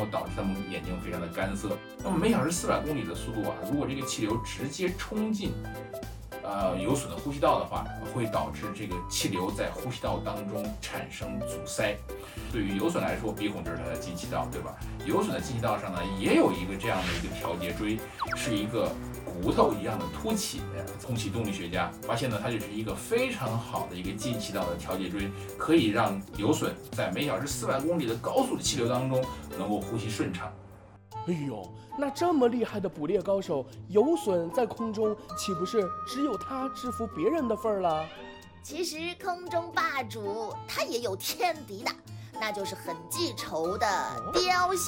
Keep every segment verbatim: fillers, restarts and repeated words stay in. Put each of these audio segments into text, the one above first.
后导致他们眼睛非常的干涩。那么每小时四百公里的速度啊，如果这个气流直接冲进呃有损的呼吸道的话，会导致这个气流在呼吸道当中产生阻塞。对于有损来说，鼻孔就是它的进气道，对吧？有损的进气道上呢，也有一个这样的一个调节锥，是一个骨头一样的凸起。空气动力学家发现呢，它就是一个非常好的一个进气道的调节锥，可以让有损在每小时四百公里的高速的气流当中能够呼吸顺畅。 哎呦，那这么厉害的捕猎高手，有损在空中，岂不是只有他制服别人的份儿了？ 其实空中霸主他也有天敌的，那就是很记仇的雕鸮。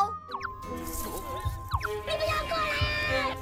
你不要过来！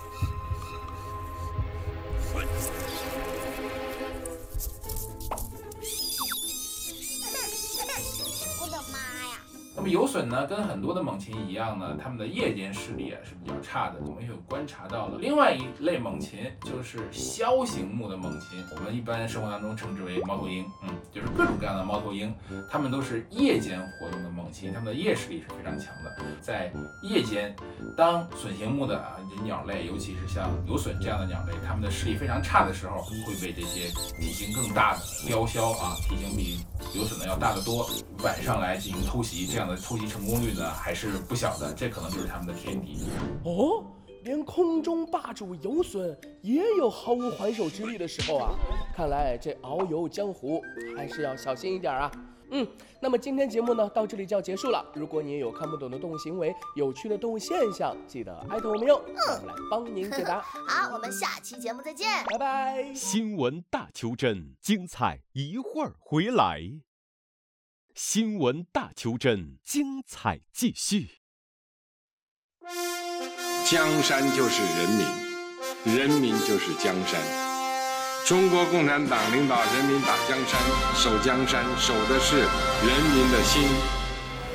我的妈呀！ 那么有隼呢，跟很多的猛禽一样呢，它们的夜间视力啊是比较差的。我们有观察到了另外一类猛禽，就是枭形目的猛禽，我们一般生活当中称之为猫头鹰。嗯，就是各种各样的猫头鹰，它们都是夜间活动的猛禽，它们的夜视力是非常强的。在夜间，当隼形目的啊鸟类，尤其是像有隼这样的鸟类，它们的视力非常差的时候，会被这些体型更大的雕鸮啊，体型比有隼呢要大得多，晚上来进行偷袭，这样的偷袭成功率呢还是不小的，这可能就是他们的天敌。 哦，连空中霸主有隼也有毫无还手之力的时候啊！看来这遨游江湖还是要小心一点啊。嗯，那么今天节目呢到这里就要结束了。如果你也有看不懂的动物行为、有趣的动物现象，记得艾特我们哟，让我们来帮您解答。 好，我们下期节目再见， 拜拜。 新闻大邱真，精彩一会儿回来。新闻大邱真，精彩继续。 江山就是人民，人民就是江山。中国共产党领导人民打江山，守江山，守的是人民的心。